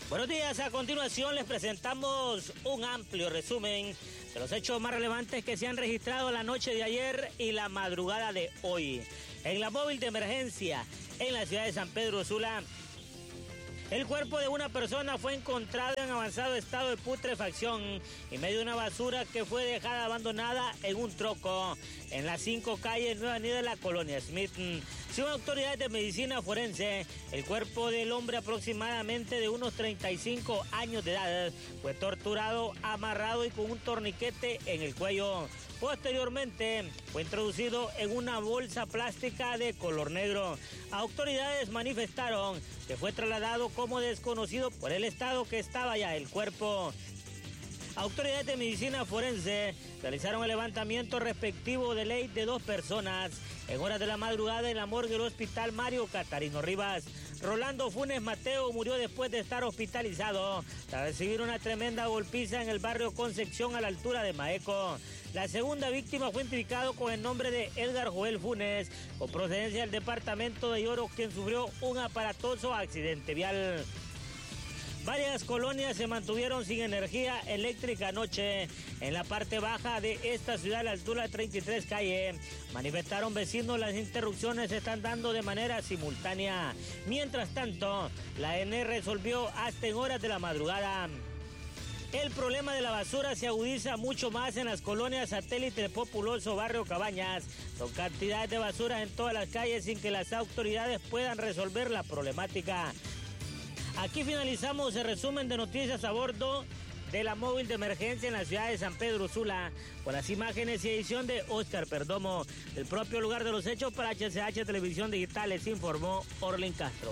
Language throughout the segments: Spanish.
Buenos días, a continuación les presentamos un amplio resumen de los hechos más relevantes que se han registrado la noche de ayer y la madrugada de hoy. En la móvil de emergencia en la ciudad de San Pedro Sula, el cuerpo de una persona fue encontrado en avanzado estado de putrefacción en medio de una basura que fue dejada abandonada en un troco en las 5 calles Nueva Avenida de la Colonia Smith. Según autoridades de medicina forense, el cuerpo del hombre aproximadamente de unos 35 años de edad fue torturado, amarrado y con un torniquete en el cuello. Posteriormente, fue introducido en una bolsa plástica de color negro. Autoridades manifestaron que fue trasladado como desconocido por el estado que estaba ya el cuerpo. Autoridades de medicina forense realizaron el levantamiento respectivo de ley de 2 personas en horas de la madrugada en la morgue del hospital Mario Catarino Rivas. Rolando Funes Mateo murió después de estar hospitalizado tras recibir una tremenda golpiza en el barrio Concepción a la altura de Maeco. La segunda víctima fue identificado con el nombre de Edgar Joel Funes, con procedencia del departamento de Lloro, quien sufrió un aparatoso accidente vial. Varias colonias se mantuvieron sin energía eléctrica anoche en la parte baja de esta ciudad a la altura de 33 calle. Manifestaron vecinos, las interrupciones se están dando de manera simultánea. Mientras tanto, la ENE resolvió hasta en horas de la madrugada. El problema de la basura se agudiza mucho más en las colonias satélite del populoso barrio Cabañas. Son cantidades de basura en todas las calles sin que las autoridades puedan resolver la problemática. Aquí finalizamos el resumen de noticias a bordo de la móvil de emergencia en la ciudad de San Pedro Sula, con las imágenes y edición de Oscar Perdomo. Del propio lugar de los hechos para HCH Televisión Digital les informó Orlin Castro.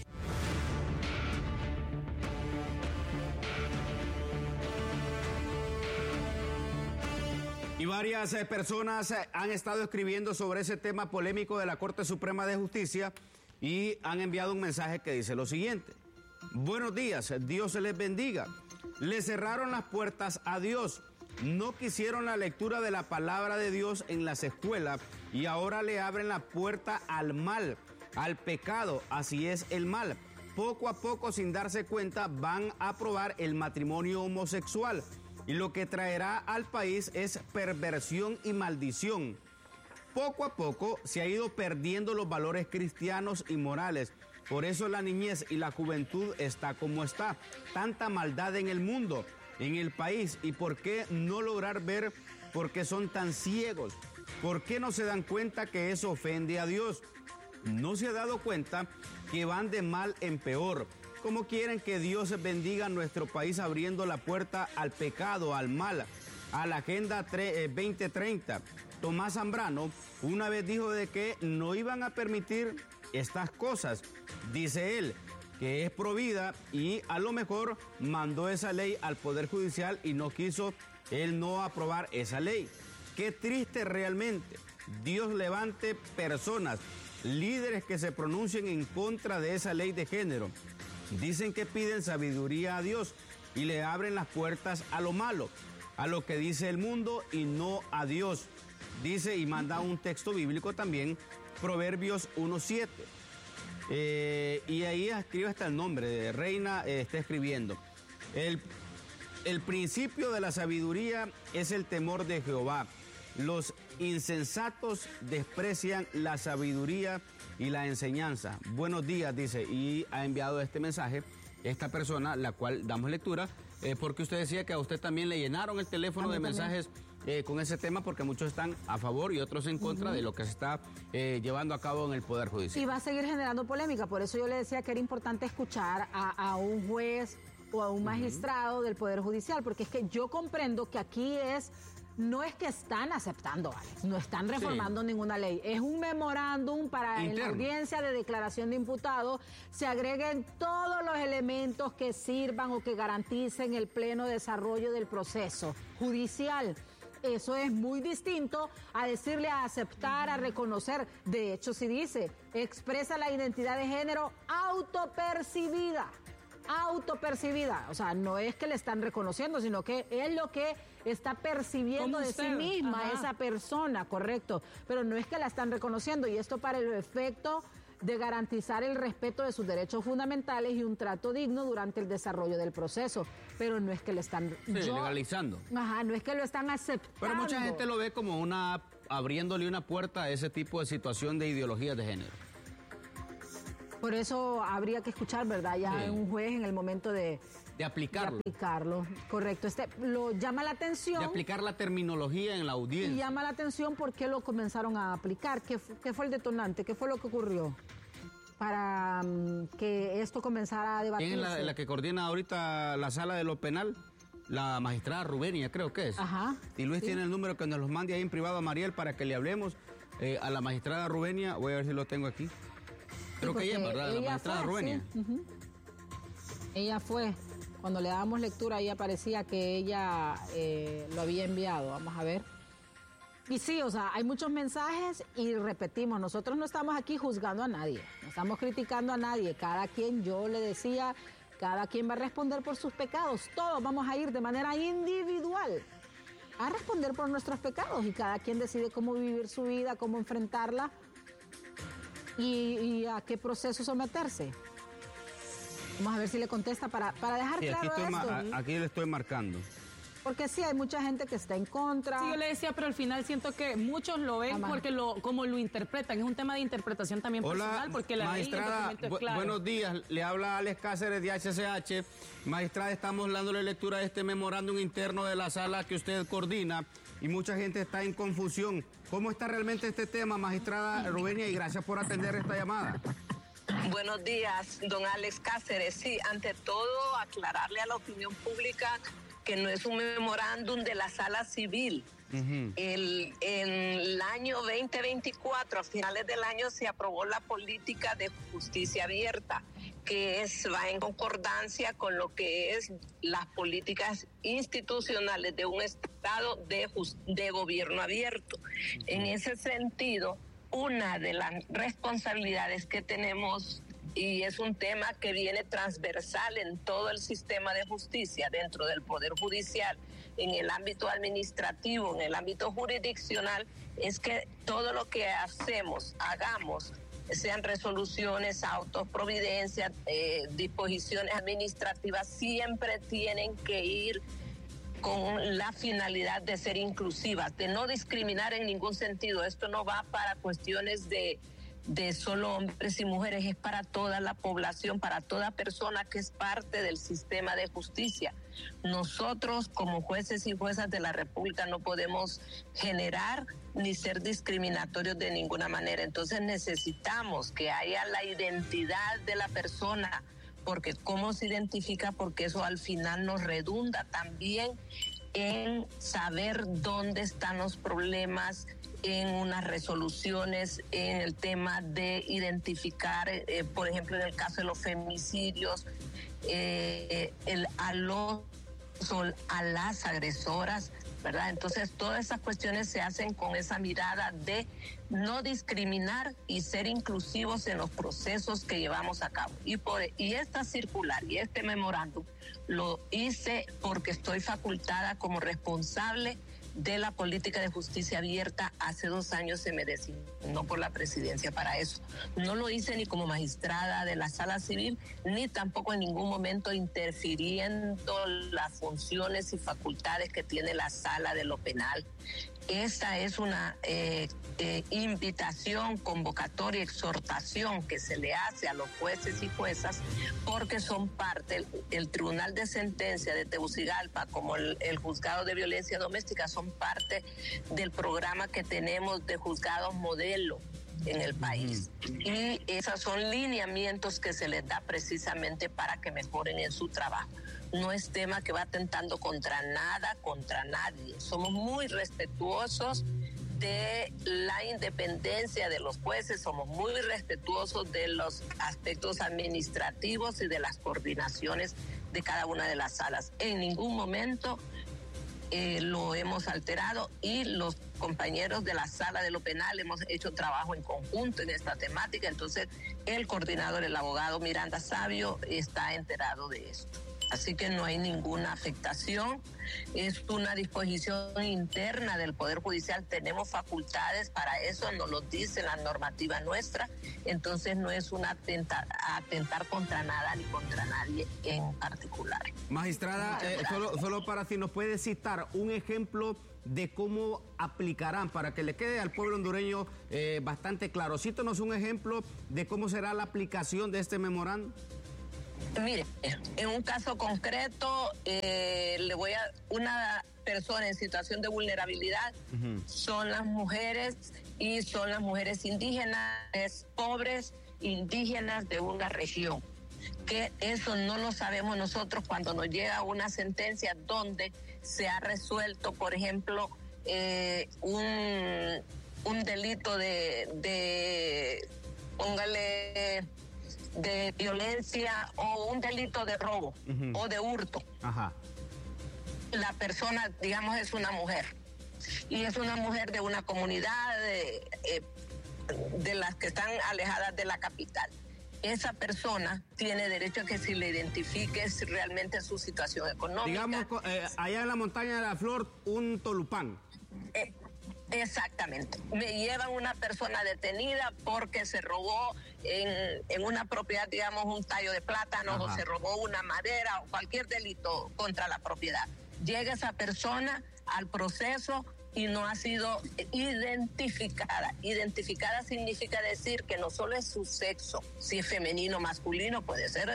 Y varias personas han estado escribiendo sobre ese tema polémico de la Corte Suprema de Justicia y han enviado un mensaje que dice lo siguiente. Buenos días, Dios les bendiga. Le cerraron las puertas a Dios. No quisieron la lectura de la palabra de Dios en las escuelas y ahora le abren la puerta al mal, al pecado. Así es el mal. Poco a poco, sin darse cuenta, van a aprobar el matrimonio homosexual. Y lo que traerá al país es perversión y maldición. Poco a poco se ha ido perdiendo los valores cristianos y morales. Por eso la niñez y la juventud está como está. Tanta maldad en el mundo, en el país. ¿Y por qué no lograr ver por qué son tan ciegos? ¿Por qué no se dan cuenta que eso ofende a Dios? No se ha dado cuenta que van de mal en peor. ¿Cómo quieren que Dios bendiga a nuestro país abriendo la puerta al pecado, al mal, a la Agenda 2030? Tomás Zambrano una vez dijo de que no iban a permitir estas cosas. Dice él que es provida y a lo mejor mandó esa ley al Poder Judicial y no quiso él no aprobar esa ley. Qué triste realmente. Dios levante personas, líderes que se pronuncien en contra de esa ley de género. Dicen que piden sabiduría a Dios y le abren las puertas a lo malo, a lo que dice el mundo y no a Dios. Dice y manda un texto bíblico también, Proverbios 1:7. Y ahí escribe hasta el nombre de Reina, está escribiendo. El principio de la sabiduría es el temor de Jehová. Los insensatos desprecian la sabiduría y la enseñanza. Buenos días, dice, y ha enviado este mensaje esta persona, la cual damos lectura, porque usted decía que a usted también le llenaron el teléfono de mensajes con ese tema, porque muchos están a favor y otros en contra de lo que se está llevando a cabo en el Poder Judicial. Y va a seguir generando polémica, por eso yo le decía que era importante escuchar a un juez o a un magistrado del Poder Judicial, porque es que yo comprendo que aquí no es que están aceptando, Alex, no están reformando ninguna ley, es un memorándum para en la audiencia de declaración de imputado se agreguen todos los elementos que sirvan o que garanticen el pleno desarrollo del proceso judicial. Eso es muy distinto a decirle a aceptar, a reconocer. De hecho, si dice, expresa la identidad de género autopercibida. O sea, no es que le están reconociendo, sino que es lo que está percibiendo de sí misma esa persona, correcto, pero no es que la están reconociendo, y esto para el efecto de garantizar el respeto de sus derechos fundamentales y un trato digno durante el desarrollo del proceso. Pero no es que le están... legalizando. Ajá, no es que lo están aceptando. Pero mucha gente lo ve como abriéndole una puerta a ese tipo de situación de ideologías de género. Por eso habría que escuchar, ¿verdad? Ya un juez en el momento de aplicarlo. De aplicarlo, correcto. Lo llama la atención. De aplicar la terminología en la audiencia. Y llama la atención por qué lo comenzaron a aplicar. ¿Qué fue el detonante? ¿Qué fue lo que ocurrió para que esto comenzara a debatirse? ¿Quién es la que coordina ahorita la sala de lo penal? La magistrada Rubenia, creo que es. Ajá. Y Luis tiene el número que nos los mande ahí en privado a Mariel para que le hablemos a la magistrada Rubenia. Voy a ver si lo tengo aquí. Creo que ella es, ¿verdad? La magistrada Rubenia. Sí. Ella fue. Cuando le dábamos lectura, ahí aparecía que ella lo había enviado. Vamos a ver. Y sí, o sea, hay muchos mensajes y repetimos, nosotros no estamos aquí juzgando a nadie, no estamos criticando a nadie. Cada quien, yo le decía, cada quien va a responder por sus pecados. Todos vamos a ir de manera individual a responder por nuestros pecados y cada quien decide cómo vivir su vida, cómo enfrentarla y a qué proceso someterse. Vamos a ver si le contesta para dejar claro esto. Aquí le estoy marcando. Porque sí, hay mucha gente que está en contra. Sí, yo le decía, pero al final siento que muchos lo ven porque como lo interpretan. Es un tema de interpretación también personal, porque la ley, el documento es claro. Buenos días, le habla Alex Cáceres de HCH. Magistrada, estamos dándole lectura a este memorándum interno de la sala que usted coordina y mucha gente está en confusión. ¿Cómo está realmente este tema, magistrada Rubenia? Y gracias por atender esta llamada. Buenos días, don Alex Cáceres. Sí, ante todo, aclararle a la opinión pública que no es un memorándum de la sala civil. En el año 2024, a finales del año, se aprobó la política de justicia abierta, que va en concordancia con lo que es las políticas institucionales de un Estado de gobierno abierto. En ese sentido, una de las responsabilidades que tenemos, y es un tema que viene transversal en todo el sistema de justicia, dentro del Poder Judicial, en el ámbito administrativo, en el ámbito jurisdiccional, es que todo lo que hagamos, sean resoluciones, autos, providencias, disposiciones administrativas, siempre tienen que ir con la finalidad de ser inclusivas, de no discriminar en ningún sentido. Esto no va para cuestiones de solo hombres y mujeres, es para toda la población, para toda persona que es parte del sistema de justicia. Nosotros, como jueces y juezas de la República, no podemos generar ni ser discriminatorios de ninguna manera. Entonces necesitamos que haya la identidad de la persona, porque cómo se identifica, porque eso al final nos redunda también en saber dónde están los problemas, en unas resoluciones, en el tema de identificar, por ejemplo, en el caso de los femicidios, a las agresoras, ¿verdad? Entonces, todas esas cuestiones se hacen con esa mirada de no discriminar y ser inclusivos en los procesos que llevamos a cabo. Y esta circular y este memorándum lo hice porque estoy facultada como responsable de la política de justicia abierta. Hace 2 años se me designó por la presidencia para eso. No lo hice ni como magistrada de la sala civil, ni tampoco en ningún momento interfiriendo las funciones y facultades que tiene la sala de lo penal. Esta es una invitación, convocatoria, exhortación que se le hace a los jueces y juezas, porque son parte, el Tribunal de Sentencia de Tegucigalpa, como el Juzgado de Violencia Doméstica, son parte del programa que tenemos de juzgados modelo en el país. Y esos son lineamientos que se les da precisamente para que mejoren en su trabajo. No es tema que va atentando contra nada, contra nadie. Somos muy respetuosos de la independencia de los jueces, somos muy respetuosos de los aspectos administrativos y de las coordinaciones de cada una de las salas. En ningún momento lo hemos alterado, y los compañeros de la sala de lo penal hemos hecho trabajo en conjunto en esta temática, entonces el coordinador, el abogado Miranda Sabio, está enterado de esto. Así que no hay ninguna afectación, es una disposición interna del Poder Judicial, tenemos facultades para eso, nos lo dice la normativa nuestra, entonces no es un atentar contra nada ni contra nadie en particular. Magistrada, solo para si nos puede citar un ejemplo de cómo aplicarán, para que le quede al pueblo hondureño bastante claro. Cítanos un ejemplo de cómo será la aplicación de este memorando. Mire, en un caso concreto, una persona en situación de vulnerabilidad son las mujeres y son las mujeres indígenas, pobres, indígenas de una región. Que eso no lo sabemos nosotros cuando nos llega una sentencia donde se ha resuelto, por ejemplo, un delito póngale, de violencia o un delito de robo o de hurto. Ajá. La persona, digamos, es una mujer y es una mujer de una comunidad de las que están alejadas de la capital. Esa persona tiene derecho a que se le identifique realmente su situación económica. Digamos, allá en la montaña de la Flor, un tolupán. Exactamente. Me llevan una persona detenida porque se robó en una propiedad, digamos, un tallo de plátanos, o se robó una madera o cualquier delito contra la propiedad. Llega esa persona al proceso y no ha sido identificada. Identificada significa decir que no solo es su sexo, si es femenino o masculino, puede ser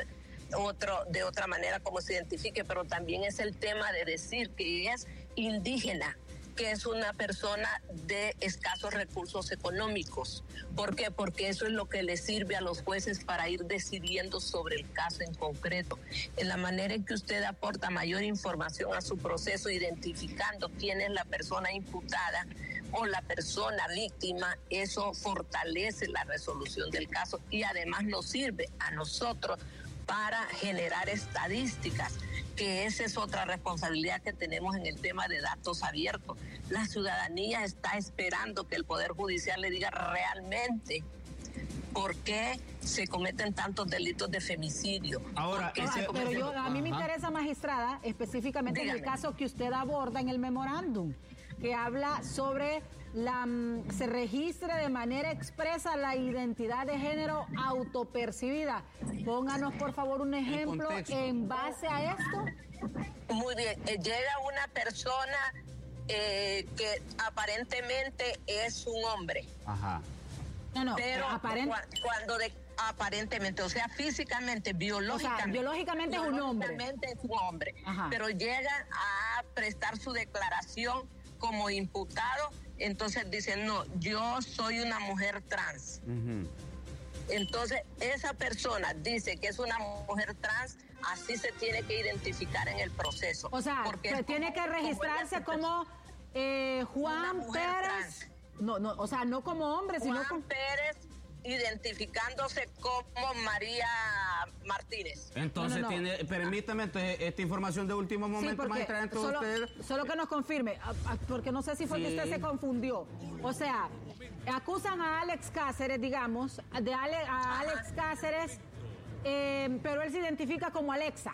de otra manera como se identifique, pero también es el tema de decir que es indígena, que es una persona de escasos recursos económicos. ¿Por qué? Porque eso es lo que le sirve a los jueces para ir decidiendo sobre el caso en concreto. En la manera en que usted aporta mayor información a su proceso, identificando quién es la persona imputada o la persona víctima, eso fortalece la resolución del caso y además nos sirve a nosotros para generar estadísticas, que esa es otra responsabilidad que tenemos en el tema de datos abiertos. La ciudadanía está esperando que el Poder Judicial le diga realmente por qué se cometen tantos delitos de femicidio. Ahora, pero a mí me interesa, magistrada, específicamente en el caso que usted aborda en el memorándum, que habla sobre se registre de manera expresa la identidad de género autopercibida. Pónganos, por favor, un ejemplo en base a esto. Muy bien. Llega una persona que aparentemente es un hombre. Ajá. Pero aparentemente, o sea, físicamente, biológicamente. O sea, biológicamente es un hombre. Biológicamente es un hombre. Ajá. Pero llega a prestar su declaración como imputado, entonces dicen, no, yo soy una mujer trans. Entonces, esa persona dice que es una mujer trans, así se tiene que identificar en el proceso. O sea, porque tiene que registrarse como Juan Pérez. No, o sea, no como hombre, sino como Juan Pérez, identificándose como María Martínez. Entonces, permítame, esta información de último momento, sí, maestra, solo que nos confirme, porque no sé si fue que usted se confundió. O sea, acusan a Alex Cáceres, digamos, a Alex Cáceres, pero él se identifica como Alexa.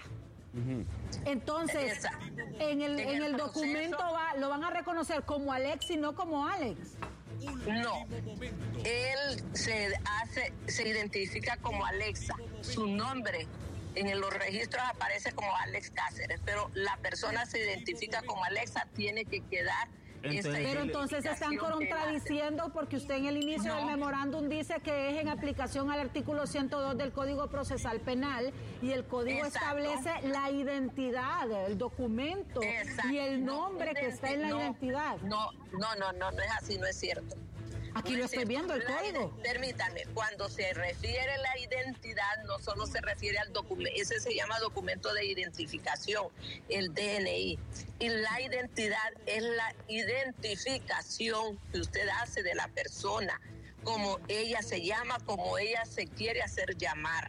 Entonces, en el documento lo van a reconocer como Alex y no como Alex. No, él se identifica como Alexa. Su nombre en los registros aparece como Alex Cáceres, pero la persona se identifica como Alexa, tiene que quedar. Pero entonces se están contradiciendo porque usted en el inicio del memorándum dice que es en aplicación al artículo 102 del Código Procesal Penal y el Código establece la identidad, el documento y el nombre que está en la identidad. No es así, no es cierto. Aquí lo estoy viendo, el código. Permítanme, cuando se refiere a la identidad, no solo se refiere al documento, ese se llama documento de identificación, el DNI. Y la identidad es la identificación que usted hace de la persona, como ella se llama, como ella se quiere hacer llamar.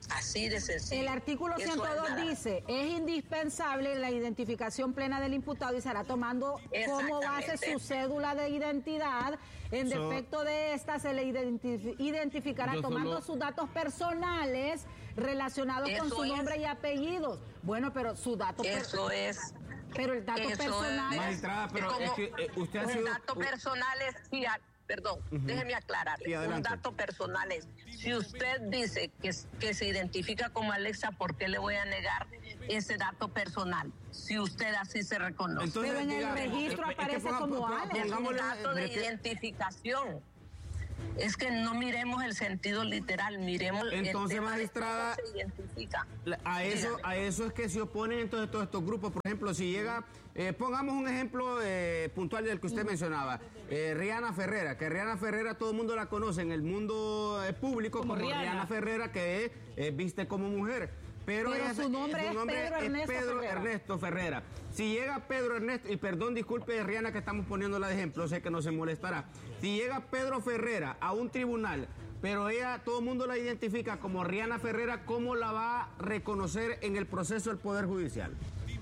Así de sencillo. El artículo 102 dice, es indispensable la identificación plena del imputado y será tomando como base su cédula de identidad. En defecto de esta se le identificará tomando sus datos personales relacionados con su nombre y apellidos. Bueno, pero su dato pero el dato personal... Magistrada, pero es que usted ha sido... Un dato personal es... Perdón, déjeme aclararle. Sí, un dato personal es, si usted dice que se identifica como Alexa, ¿por qué le voy a negar ese dato personal? Si usted así se reconoce. Entonces, pero en el registro aparece como Alex. Es un dato de identificación. Es que no miremos el sentido literal, miremos entonces, el tema magistrada, de cómo se identifica. A eso es que se oponen entonces todos estos grupos. Por ejemplo, si llega, pongamos un ejemplo puntual del que usted mencionaba, Rihanna Ferrera, que Rihanna Ferrera todo el mundo la conoce en el mundo público como Rihanna Ferrera, que viste como mujer. Pero su nombre es Pedro Ernesto Ferrera. Si llega Pedro Ernesto, y perdón, disculpe Rihanna que estamos poniéndola de ejemplo, sé que no se molestará. Si llega Pedro Ferrera a un tribunal, pero todo el mundo la identifica como Rihanna Ferrera, ¿cómo la va a reconocer en el proceso del Poder Judicial?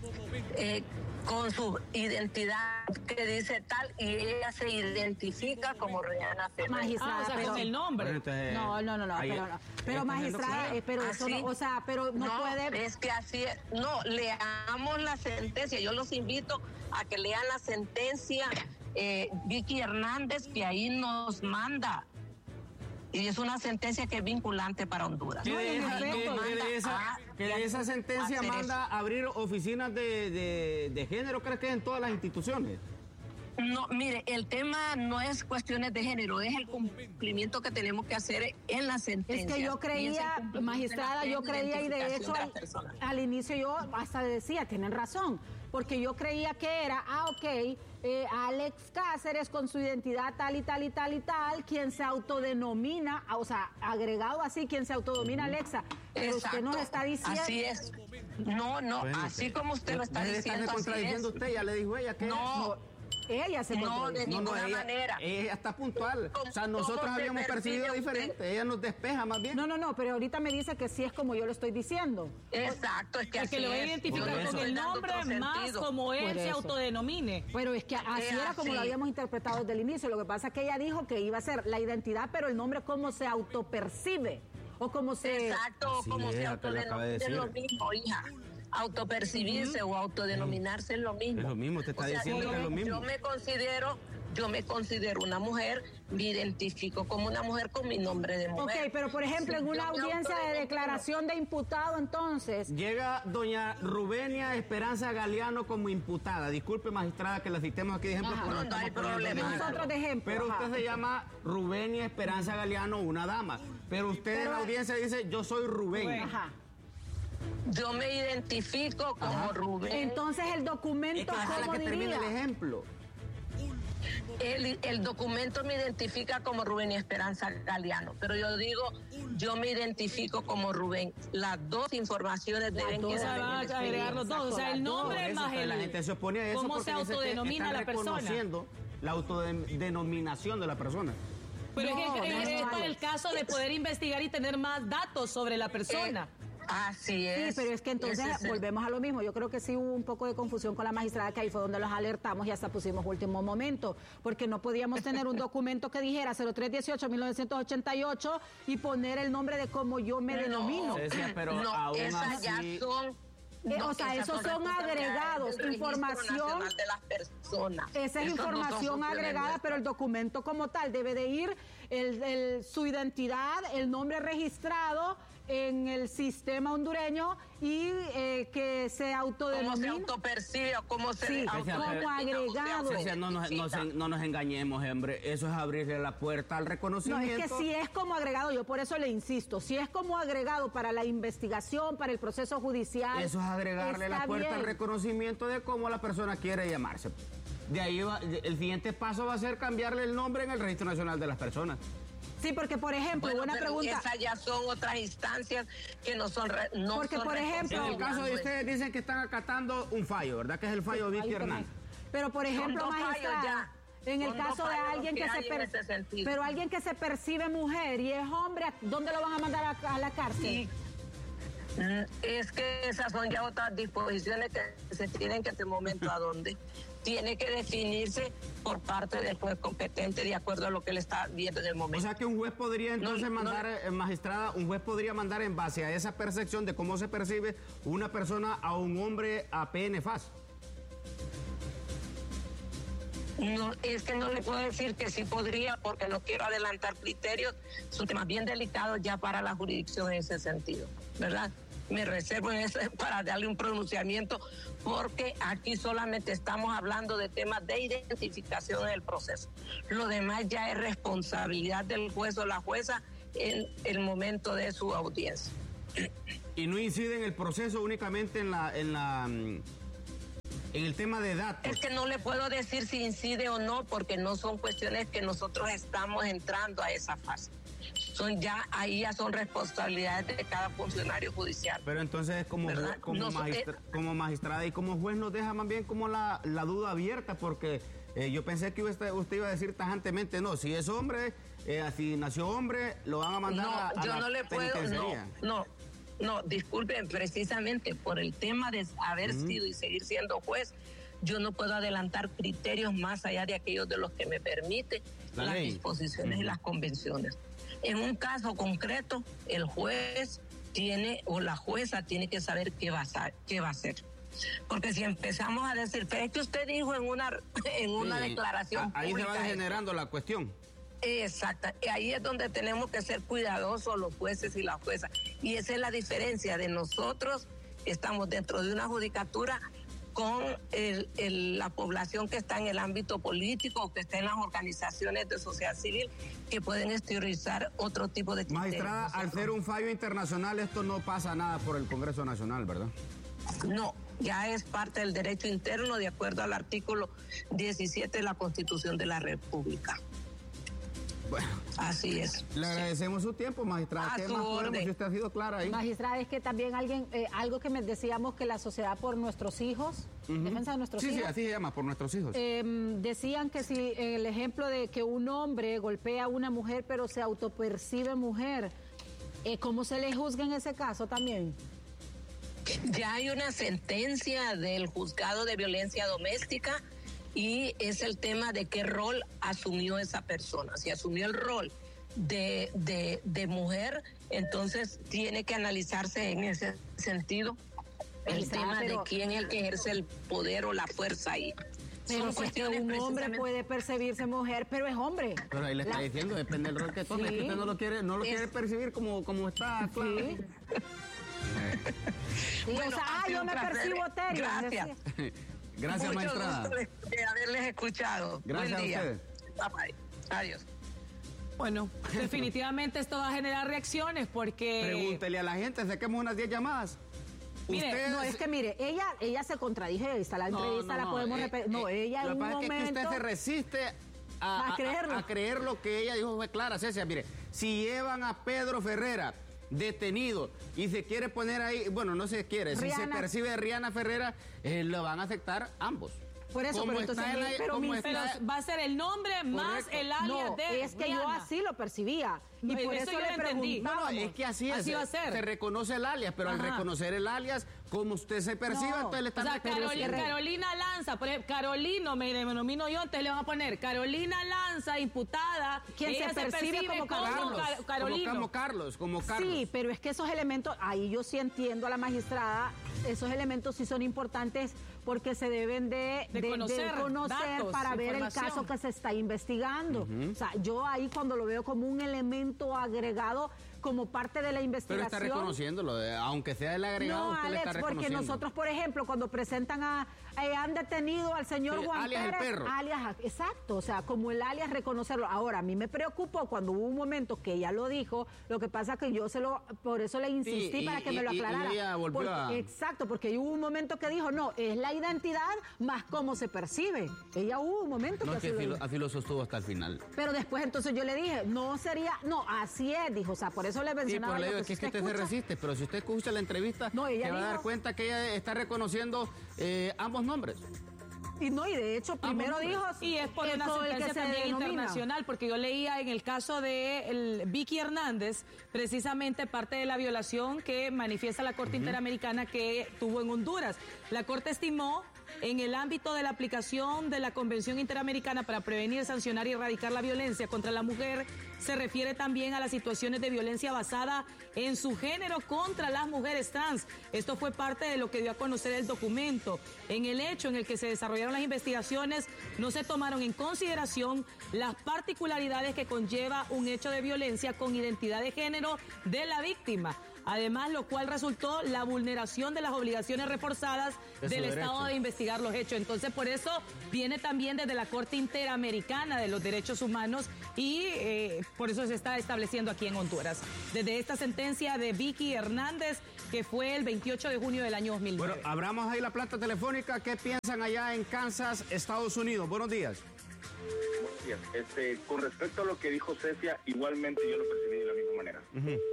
Con su identidad que dice tal y ella se identifica como Rihanna Ferrera. Magistrada, pero el nombre. Entonces, pero magistrada, pero eso no, o sea, pero no puede. Es que así es. No, leamos la sentencia. Yo los invito a que lean la sentencia Vicky Hernández, que ahí nos manda. Y es una sentencia que es vinculante para Honduras. Que esa sentencia manda a abrir oficinas de género, ¿crees que en todas las instituciones? No, mire, el tema no es cuestiones de género, es el cumplimiento que tenemos que hacer en la sentencia. Es que yo creía, magistrada, y de hecho al inicio yo hasta decía, tienen razón, porque yo creía que era, Alex Cáceres con su identidad tal y tal y tal y tal, quien se autodenomina, o sea, agregado así, quien se autodenomina Alexa. Pero usted nos está diciendo... Así es. No, bueno, así como usted lo está diciendo, está contradiciendo usted, ya le dijo ella que... Ella se de ninguna manera. Ella está puntual. O sea, nosotros habíamos percibido diferente. Ella nos despeja más bien. No, pero ahorita me dice que sí es como yo lo estoy diciendo. Exacto, es que así lo voy a identificar con el nombre más como él se autodenomine. Pero es que así era como lo habíamos interpretado desde el inicio. Lo que pasa es que ella dijo que iba a ser la identidad, pero el nombre cómo se autopercibe. O cómo se... Exacto, como se autodenomina, es lo mismo, hija. Autopercibirse o autodenominarse es lo mismo. Es lo mismo, te está diciendo que es lo mismo. Yo me considero una mujer, me identifico como una mujer con mi nombre de mujer. Ok, pero por ejemplo, en una audiencia de declaración de imputado, entonces... Llega doña Rubenia Esperanza Galeano como imputada. Disculpe, magistrada, que la citemos aquí de ejemplo. No hay problema. Nosotros de ejemplo. Pero usted se llama Rubenia Esperanza Galeano, una dama. Pero usted en la audiencia dice, yo soy Rubén. Ajá. Yo me identifico como Rubén. Entonces el documento, ¿cómo diría? El ejemplo. El documento me identifica como Rubén y Esperanza Galeano, pero yo digo, yo me identifico como Rubén. Las dos informaciones deben quedar agregar los dos, o sea, el nombre más la gente se opone a eso cómo se autodenomina la persona. Reconociendo la autodenominación de la persona. Pero es que es para el caso de poder investigar y tener más datos sobre la persona. Así es. Sí, pero es que entonces volvemos a lo mismo. Yo creo que sí hubo un poco de confusión con la magistrada, que ahí fue donde los alertamos y hasta pusimos último momento, porque no podíamos tener un documento que dijera 0318-1988 y poner el nombre de cómo yo me denomino. Pero esas ya son... esos son agregados, información de las personas. Esa es información agregada, pero el documento como tal debe de ir su identidad, el nombre registrado en el sistema hondureño y que se autodenomina. ¿Cómo se autopercibe o cómo se como agregado? No nos engañemos, hombre. Eso es abrirle la puerta al reconocimiento. No, es que si es como agregado, yo por eso le insisto, si es como agregado para la investigación, para el proceso judicial. Eso es agregarle la puerta al reconocimiento de cómo la persona quiere llamarse. De ahí el siguiente paso va a ser cambiarle el nombre en el Registro Nacional de las Personas. Sí, porque por ejemplo, buena pregunta. Esas ya son otras instancias que no son. Porque por ejemplo, en el caso de ustedes dicen que están acatando un fallo, ¿verdad? Que es el fallo de Vicky Hernández. Pero por ejemplo, magistrada, en el caso de alguien que alguien que se percibe mujer y es hombre, ¿dónde lo van a mandar a la cárcel? Es que esas son ya otras disposiciones que se tienen que en este momento a dónde. Tiene que definirse por parte del juez competente de acuerdo a lo que él está viendo en el momento. O sea que un juez podría entonces magistrada, un juez podría mandar en base a esa percepción de cómo se percibe una persona a un hombre a PNFAS. No, es que no le puedo decir que sí podría porque no quiero adelantar criterios, son temas bien delicados ya para la jurisdicción en ese sentido, ¿verdad? Me reservo en eso para darle un pronunciamiento porque aquí solamente estamos hablando de temas de identificación del proceso. Lo demás ya es responsabilidad del juez o la jueza en el momento de su audiencia. Y no incide en el proceso únicamente en el tema de datos. Es que no le puedo decir si incide o no porque no son cuestiones que nosotros estamos entrando a esa fase. Ahí ya son responsabilidades de cada funcionario judicial. Pero entonces como magistrada y como juez nos deja más bien como la duda abierta porque yo pensé que usted iba a decir tajantemente, no, si es hombre, si nació hombre, lo van a mandar a yo la no le puedo, no, disculpen, precisamente por el tema de haber sido y seguir siendo juez, yo no puedo adelantar criterios más allá de aquellos de los que me permite las disposiciones y las convenciones. En un caso concreto, el juez tiene o la jueza tiene que saber qué va a hacer. Porque si empezamos a decir, pero es que usted dijo en una declaración ahí pública, se va degenerando la cuestión. Exacto, y ahí es donde tenemos que ser cuidadosos los jueces y las juezas. Y esa es la diferencia de nosotros, estamos dentro de una judicatura con la población que está en el ámbito político o que está en las organizaciones de sociedad civil que pueden exteriorizar otro tipo de criterios. Magistrada, al ser un fallo internacional, esto no pasa nada por el Congreso Nacional, ¿verdad? No, ya es parte del derecho interno de acuerdo al artículo 17 de la Constitución de la República. Bueno, así es. Le agradecemos su tiempo, magistrada. ¿Qué más podemos? Si usted ha sido clara ahí. Magistrada, es que también algo que me decíamos que la sociedad por nuestros hijos, defensa de nuestros hijos. Sí, así se llama, por nuestros hijos. Decían que si el ejemplo de que un hombre golpea a una mujer pero se autopercibe mujer, ¿cómo se le juzga en ese caso también? Ya hay una sentencia del juzgado de violencia doméstica y es el tema de qué rol asumió esa persona. Si asumió el rol de mujer, entonces tiene que analizarse en ese sentido el tema de quién es el que ejerce el poder o la fuerza ahí. Pero si es que un hombre puede percibirse mujer, pero es hombre. Pero ahí le está diciendo, depende del rol que tome, es que usted no lo quiere percibir como está. Claro. Sí. Bueno, yo me percibo Terio. Gracias. Gracias, magistrada. Mucho gusto de haberles escuchado. Gracias Buen día. a usted. Bye. Adiós. Bueno, definitivamente esto va a generar reacciones porque... Pregúntele a la gente, saquemos unas 10 llamadas. Mire, no, es que mire, ella se contradijo, está la entrevista, la podemos repetir. No, ella en un momento... Es que usted se resiste a creer lo que ella dijo, fue clara, Cecia. Mire, si llevan a Pedro Ferrera detenido y se quiere poner ahí, bueno, no se quiere, si se percibe Rihanna Ferrera, lo van a aceptar ambos. Por eso, pero entonces, pero va a ser el nombre más el alias de es que Rihanna. yo así lo percibía. Y por eso le preguntaba. No, es que así va a ser. Se reconoce el alias, pero al reconocer el alias, como usted se perciba, entonces le están... O sea, Carolina Lanza, por ejemplo, Carolino, me denomino yo, entonces le van a poner Carolina Lanza, imputada. Quien se percibe como Carolino. Como Carlos. Sí, pero es que esos elementos, ahí yo sí entiendo a la magistrada, esos elementos sí son importantes porque se deben de conocer datos, para ver el caso que se está investigando. O sea, yo ahí cuando lo veo como un elemento agregado como parte de la investigación. Pero está reconociéndolo, aunque sea el agregado, no, usted Alex, le está reconociendo. porque nosotros, por ejemplo, cuando presentan han detenido al señor Juan alias Pérez, el perro. Exacto, o sea, como el alias reconocerlo. Ahora, a mí me preocupó cuando hubo un momento que ella lo dijo, lo que pasa que yo por eso le insistí para que me lo aclarara. Y ella volvió Exacto, porque hubo un momento que dijo, no, es la identidad más cómo se percibe. Ella hubo un momento que así lo sostuvo hasta el final. Pero después entonces yo le dije, no, así es, dijo, o sea, por eso le mencionaba. Sí, por ley, que usted se resiste, pero si usted escucha la entrevista, se va a dar cuenta que ella está reconociendo ambos nombres. Y de hecho, primero dijo... Y es por una sentencia también internacional, porque yo leía en el caso de Vicky Hernández, precisamente parte de la violación que manifiesta la Corte Interamericana que tuvo en Honduras. La Corte estimó, en el ámbito de la aplicación de la Convención Interamericana para prevenir, sancionar y erradicar la violencia contra la mujer, se refiere también a las situaciones de violencia basada en su género contra las mujeres trans. Esto fue parte de lo que dio a conocer el documento. En el hecho en el que se desarrollaron las investigaciones, no se tomaron en consideración las particularidades que conlleva un hecho de violencia con identidad de género de la víctima. Además, lo cual resultó la vulneración de las obligaciones reforzadas del Estado de investigar los hechos. Entonces, por eso viene también desde la Corte Interamericana de los Derechos Humanos y por eso se está estableciendo aquí en Honduras. Desde esta sentencia de Vicky Hernández, que fue el 28 de junio del año 2009. Bueno, abramos ahí la planta telefónica. ¿Qué piensan allá en Kansas, Estados Unidos? Buenos días. Buenos días. Con respecto a lo que dijo Cecia, igualmente yo lo percibí de la misma manera.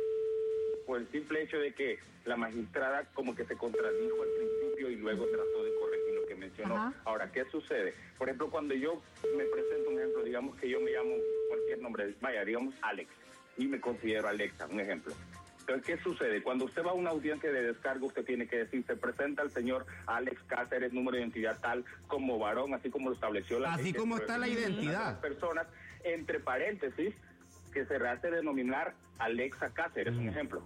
Por el simple hecho de que la magistrada como que se contradijo al principio y luego trató de corregir lo que mencionó. Ahora, ¿qué sucede? Por ejemplo, cuando yo me presento un ejemplo, digamos que yo me llamo cualquier nombre, digamos Alex, y me considero Alexa, un ejemplo. Entonces, ¿qué sucede? Cuando usted va a una audiencia de descargo, usted tiene que decir, se presenta el señor Alex Cáceres, número de identidad tal, como varón, así como lo estableció la ley. Así como está la identidad. Personas, entre paréntesis, que se hace denominar Alexa Cáceres, un ejemplo.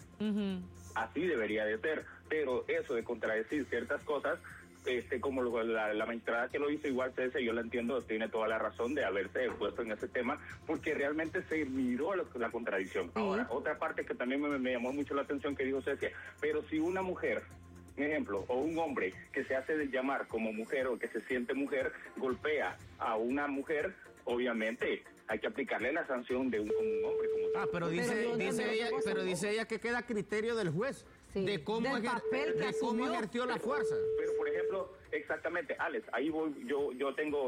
Así debería de ser, pero eso de contradecir ciertas cosas, como la magistrada que lo hizo, igual César, yo la entiendo, tiene toda la razón de haberse puesto en ese tema, porque realmente se miró la contradicción. Ahora, otra parte que también me llamó mucho la atención que dijo César, pero si una mujer, un ejemplo, o un hombre que se hace de llamar como mujer o que se siente mujer, golpea a una mujer, obviamente hay que aplicarle la sanción de como un hombre. Pero dice ella que queda a criterio del juez de cómo ejerció la fuerza. Pero por ejemplo, exactamente, Alex, ahí voy, yo tengo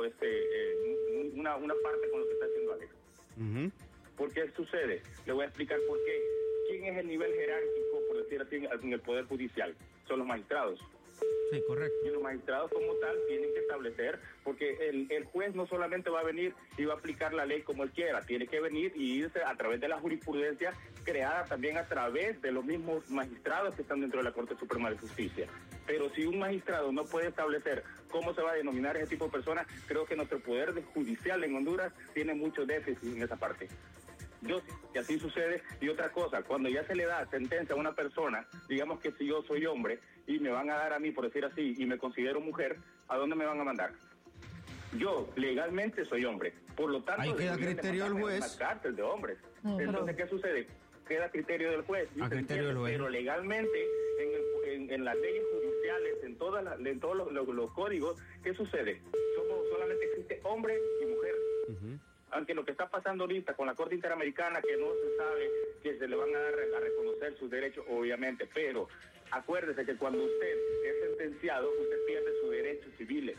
una parte con lo que está haciendo Alex. ¿Por qué sucede? Le voy a explicar por qué. ¿Quién es el nivel jerárquico, por decir así, en el Poder Judicial? Son los magistrados. Sí, correcto. Y los magistrados como tal tienen que establecer, porque el juez no solamente va a venir y va a aplicar la ley como él quiera, tiene que venir y irse a través de la jurisprudencia creada también a través de los mismos magistrados que están dentro de la Corte Suprema de Justicia. Pero si un magistrado no puede establecer cómo se va a denominar ese tipo de personas, creo que nuestro poder judicial en Honduras tiene mucho déficit en esa parte. Y así sucede. Y otra cosa, cuando ya se le da sentencia a una persona, digamos que si yo soy hombre y me van a dar a mí, por decir así, y me considero mujer, ¿a dónde me van a mandar? Yo legalmente soy hombre, por lo tanto... Ahí queda criterio del juez. Una cárcel de hombres. Entonces, ¿qué sucede? Queda criterio del juez. A criterio del juez. Pero legalmente, en las leyes judiciales, en todos los códigos, ¿qué sucede? Solamente existe hombre y mujer. Aunque lo que está pasando ahorita con la Corte Interamericana, que no se sabe que se le van a dar a reconocer sus derechos, obviamente, pero acuérdese que cuando usted es sentenciado, usted pierde sus derechos civiles.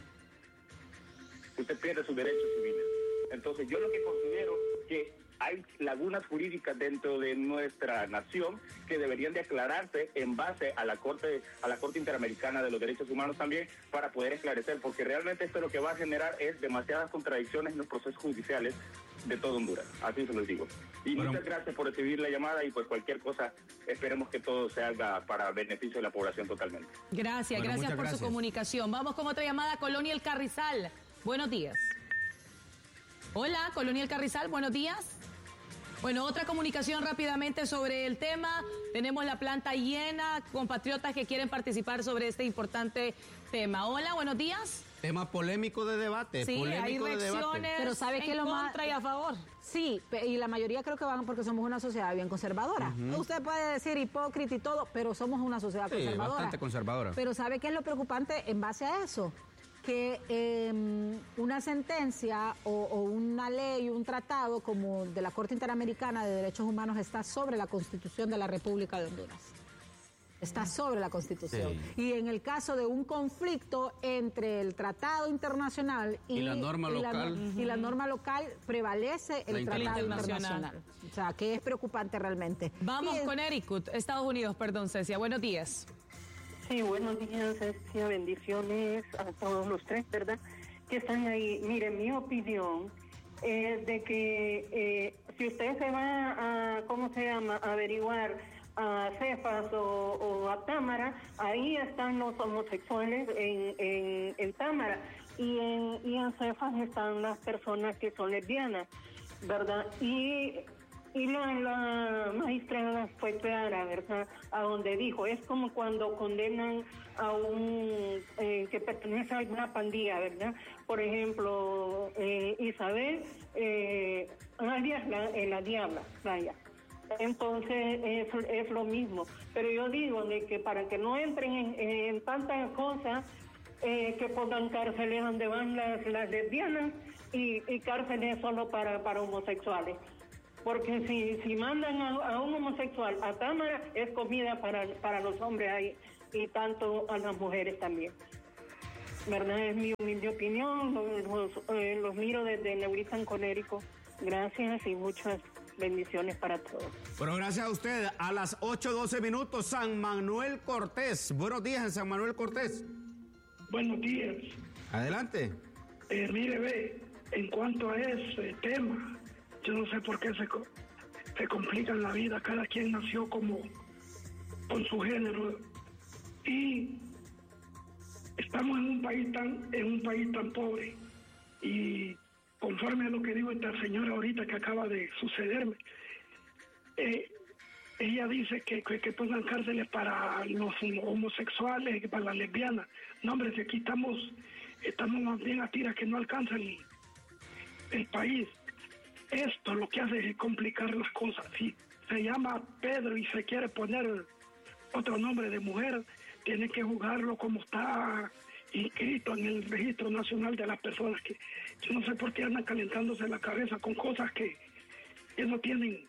Entonces, yo lo que considero que hay lagunas jurídicas dentro de nuestra nación que deberían de aclararse en base a la Corte Interamericana de los Derechos Humanos también, para poder esclarecer, porque realmente esto lo que va a generar es demasiadas contradicciones en los procesos judiciales de todo Honduras, así se los digo. Y muchas gracias por recibir la llamada y pues cualquier cosa, esperemos que todo se haga para beneficio de la población totalmente. Gracias por su comunicación. Vamos con otra llamada, Colonia El Carrizal. Buenos días. Hola, Colonia El Carrizal, buenos días. Bueno, otra comunicación rápidamente sobre el tema. Tenemos la planta llena, compatriotas que quieren participar sobre este importante tema. Hola, buenos días. Tema polémico de debate. Sí, hay reacciones, pero ¿sabe qué lo más contra y a favor? Sí, y la mayoría creo que van porque somos una sociedad bien conservadora. Usted puede decir hipócrita y todo, pero somos una sociedad conservadora. Bastante conservadora. Pero ¿sabe qué es lo preocupante en base a eso? Que una sentencia o una ley, un tratado como de la Corte Interamericana de Derechos Humanos está sobre la Constitución de la República de Honduras. Está sobre la Constitución. Sí. Y en el caso de un conflicto entre el tratado internacional y la norma local, prevalece el tratado internacional. O sea, que es preocupante realmente. Vamos con Ericut, Estados Unidos, perdón, Cecia. Buenos días. Sí, buenos días, Cecia, bendiciones a todos los tres, ¿verdad? que están ahí. Mire, mi opinión es de que si usted se va a, ¿cómo se llama?, a averiguar a Cefas o a Támara, ahí están los homosexuales en Támara, y en Cefas están las personas que son lesbianas, ¿verdad? Y la magistrada fue clara, ¿verdad?, a donde dijo, es como cuando condenan a un que pertenece a alguna pandilla, ¿verdad? Por ejemplo, Isabel, la Diabla, vaya. Entonces es lo mismo. Pero yo digo de que para que no entren en tantas cosas, que pongan cárceles donde van las lesbianas y cárceles solo para homosexuales. Porque si mandan a un homosexual a Támara, es comida para los hombres ahí y tanto a las mujeres también. ¿Verdad? Es mi humilde opinión. Los miro desde Neuristan, Conérico. Gracias y muchas bendiciones para todos. Bueno, gracias a usted. A las 8:12 minutos, San Manuel Cortés. Buenos días en San Manuel Cortés. Buenos días. Adelante. Mire, ve, en cuanto a ese tema, yo no sé por qué se complican la vida. Cada quien nació con su género y estamos en un país tan pobre, y conforme a lo que dijo esta señora ahorita que acaba de sucederme, ella dice que pongan cárceles para los homosexuales y para las lesbianas. No, hombre, si aquí estamos más bien a tiras que no alcanza el país. Esto lo que hace es complicar las cosas. Si se llama Pedro y se quiere poner otro nombre de mujer, tiene que juzgarlo como está inscrito en el Registro Nacional de las Personas, que yo no sé por qué andan calentándose la cabeza con cosas que no tienen.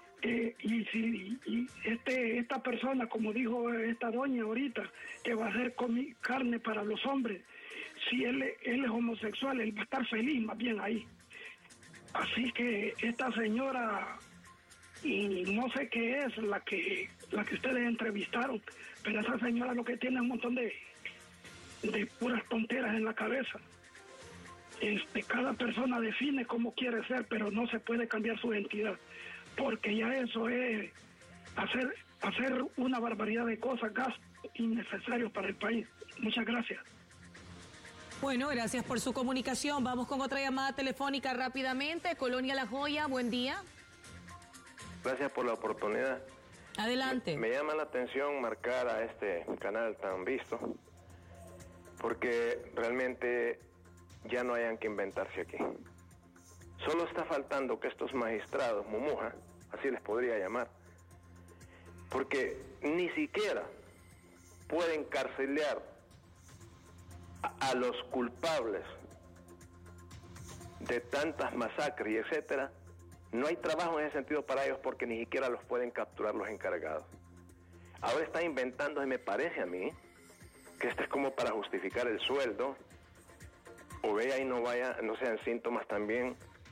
Esta persona, como dijo esta doña ahorita, que va a hacer carne para los hombres, si él es homosexual, él va a estar feliz más bien ahí. Así que esta señora, y no sé qué es la que ustedes entrevistaron, pero esa señora lo que tiene es un montón de puras tonteras en la cabeza. Cada persona define cómo quiere ser, pero no se puede cambiar su identidad, porque ya eso es hacer una barbaridad de cosas, gastos innecesarios para el país. Muchas gracias. Bueno, gracias por su comunicación. Vamos con otra llamada telefónica rápidamente. Colonia La Joya, buen día. Gracias por la oportunidad. Adelante. Me llama la atención marcar a este canal tan visto, porque realmente ya no hayan que inventarse aquí. Solo está faltando que estos magistrados, Mumuja, así les podría llamar, porque ni siquiera pueden carcelear a los culpables de tantas masacres y etcétera. No hay trabajo en ese sentido para ellos, porque ni siquiera los pueden capturar los encargados. Ahora está inventando, y me parece a mí que esto es como para justificar el sueldo, o vea y no vaya, no sean síntomas también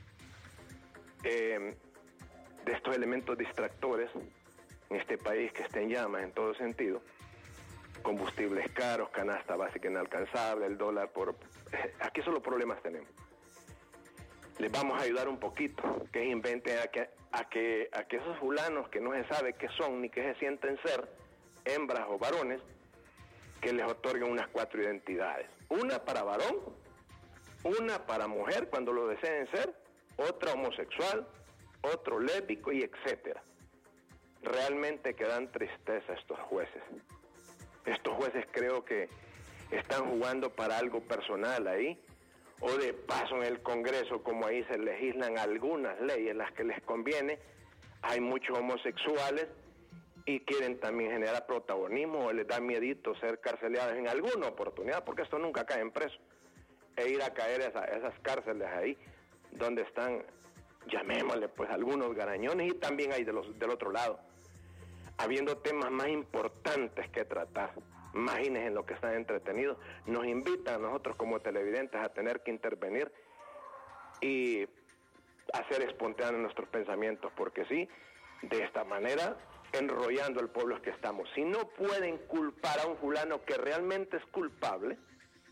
de estos elementos distractores en este país que está en llamas en todo sentido. Combustibles caros, canasta básica inalcanzable, el dólar aquí solo problemas tenemos. Les vamos a ayudar un poquito, que inventen a que esos fulanos que no se sabe qué son ni qué se sienten ser, hembras o varones, que les otorguen unas 4 identidades. Una para varón, una para mujer cuando lo deseen ser, otra homosexual, otro lésbico y etcétera. Realmente que dan tristeza estos jueces. Estos jueces creo que están jugando para algo personal ahí, o de paso en el Congreso, como ahí se legislan algunas leyes, las que les conviene, hay muchos homosexuales y quieren también generar protagonismo, o les da miedito ser carceleados en alguna oportunidad, porque esto nunca caen presos, e ir a caer a esas cárceles ahí, donde están, llamémosle pues, algunos garañones, y también hay del otro lado, habiendo temas más importantes que tratar. Imagínense en lo que están entretenidos. Nos invitan a nosotros como televidentes a tener que intervenir y hacer espontáneos nuestros pensamientos, porque sí, de esta manera, enrollando al pueblo es que estamos. Si no pueden culpar a un fulano que realmente es culpable,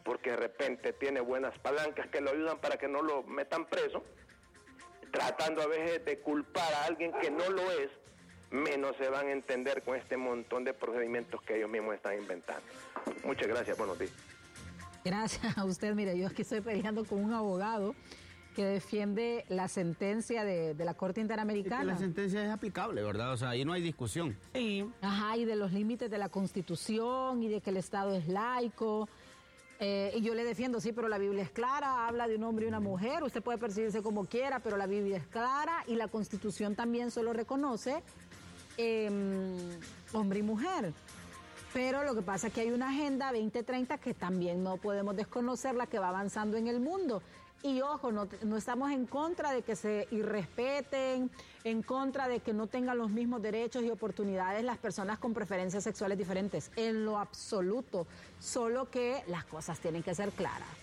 porque de repente tiene buenas palancas que lo ayudan para que no lo metan preso, tratando a veces de culpar a alguien que no lo es, menos se van a entender con este montón de procedimientos que ellos mismos están inventando. Muchas gracias, buenos días. Gracias a usted. Mire, yo aquí estoy peleando con un abogado que defiende la sentencia de la Corte Interamericana. Es que la sentencia es aplicable, ¿verdad? O sea, ahí no hay discusión. Sí. Ajá, y de los límites de la Constitución y de que el Estado es laico. Y yo le defiendo, sí, pero la Biblia es clara, habla de un hombre y una mujer, usted puede percibirse como quiera, pero la Biblia es clara y la Constitución también solo reconoce hombre y mujer. Pero lo que pasa es que hay una agenda 2030 que también no podemos desconocerla, que va avanzando en el mundo. Y ojo, no estamos en contra de que se irrespeten, en contra de que no tengan los mismos derechos y oportunidades las personas con preferencias sexuales diferentes, en lo absoluto, solo que las cosas tienen que ser claras.